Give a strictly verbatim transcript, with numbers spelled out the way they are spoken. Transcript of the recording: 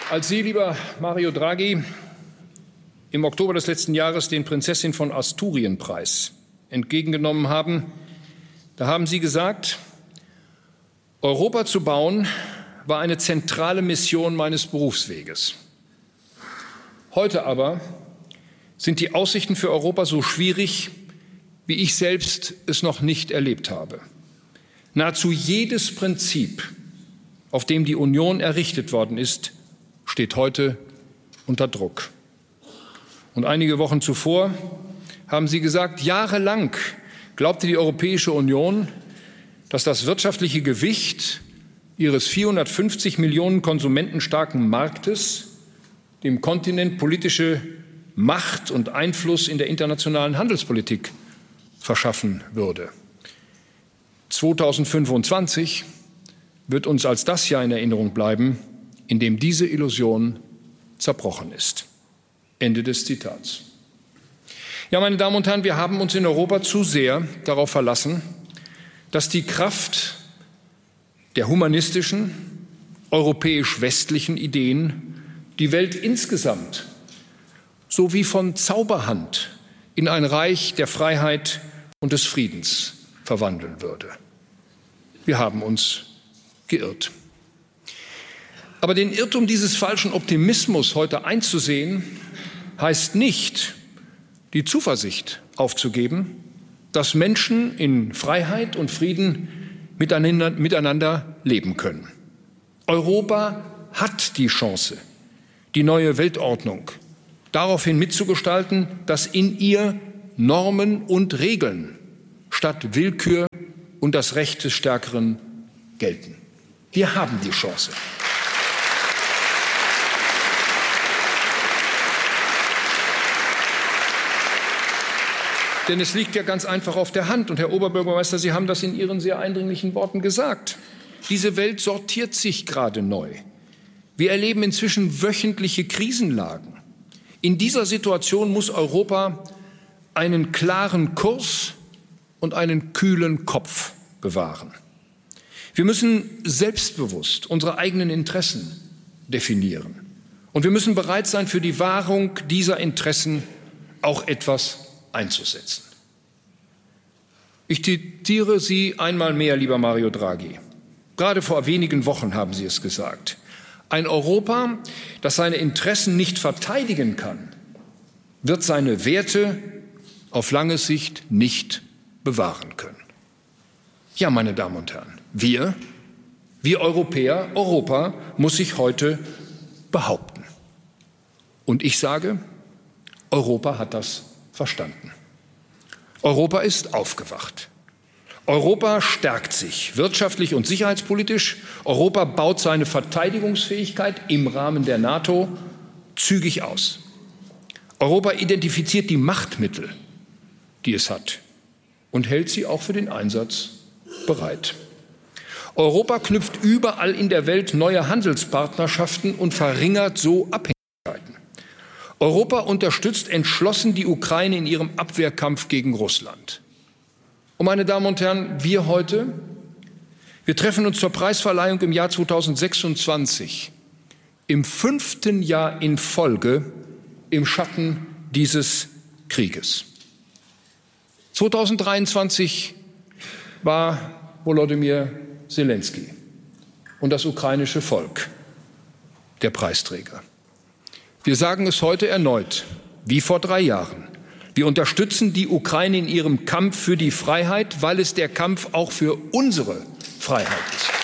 Als Sie, lieber Mario Draghi, im Oktober des letzten Jahres den Prinzessin von Asturien-Preis entgegengenommen haben, da haben Sie gesagt, Europa zu bauen war eine zentrale Mission meines Berufsweges. Heute aber sind die Aussichten für Europa so schwierig, wie ich selbst es noch nicht erlebt habe. Nahezu jedes Prinzip, auf dem die Union errichtet worden ist, steht heute unter Druck. Und einige Wochen zuvor haben Sie gesagt, jahrelang glaubte die Europäische Union, dass das wirtschaftliche Gewicht ihres vierhundertfünfzig Millionen Konsumenten starken Marktes dem Kontinent politische Macht und Einfluss in der internationalen Handelspolitik verschaffen würde. zweitausendfünfundzwanzig wird uns als das Jahr in Erinnerung bleiben, in dem diese Illusion zerbrochen ist. Ende des Zitats. Ja, meine Damen und Herren, wir haben uns in Europa zu sehr darauf verlassen, dass die Kraft der humanistischen, europäisch-westlichen Ideen die Welt insgesamt so wie von Zauberhand in ein Reich der Freiheit und des Friedens verwandeln würde. Wir haben uns geirrt. Aber den Irrtum dieses falschen Optimismus heute einzusehen, heißt nicht, die Zuversicht aufzugeben, dass Menschen in Freiheit und Frieden miteinander, miteinander leben können. Europa hat die Chance, die neue Weltordnung daraufhin mitzugestalten, dass in ihr Normen und Regeln statt Willkür und das Recht des Stärkeren gelten. Wir haben die Chance. Denn es liegt ja ganz einfach auf der Hand. Und Herr Oberbürgermeister, Sie haben das in Ihren sehr eindringlichen Worten gesagt. Diese Welt sortiert sich gerade neu. Wir erleben inzwischen wöchentliche Krisenlagen. In dieser Situation muss Europa einen klaren Kurs und einen kühlen Kopf bewahren. Wir müssen selbstbewusst unsere eigenen Interessen definieren. Und wir müssen bereit sein, für die Wahrung dieser Interessen auch etwas einzusetzen. Ich zitiere Sie einmal mehr, lieber Mario Draghi. Gerade vor wenigen Wochen haben Sie es gesagt. Ein Europa, das seine Interessen nicht verteidigen kann, wird seine Werte auf lange Sicht nicht bewahren können. Ja, meine Damen und Herren, wir, wir Europäer, Europa muss sich heute behaupten. Und ich sage, Europa hat das verstanden. Europa ist aufgewacht. Europa stärkt sich wirtschaftlich und sicherheitspolitisch. Europa baut seine Verteidigungsfähigkeit im Rahmen der NATO zügig aus. Europa identifiziert die Machtmittel, die es hat, und hält sie auch für den Einsatz bereit. Europa knüpft überall in der Welt neue Handelspartnerschaften und verringert so Abhängigkeiten. Europa unterstützt entschlossen die Ukraine in ihrem Abwehrkampf gegen Russland. Und meine Damen und Herren, wir heute, wir treffen uns zur Preisverleihung im Jahr zweitausendsechsundzwanzig, im fünften Jahr in Folge im Schatten dieses Krieges. zweitausenddreiundzwanzig war Volodymyr Zelensky und das ukrainische Volk der Preisträger. Wir sagen es heute erneut, wie vor drei Jahren. Wir unterstützen die Ukraine in ihrem Kampf für die Freiheit, weil es der Kampf auch für unsere Freiheit ist.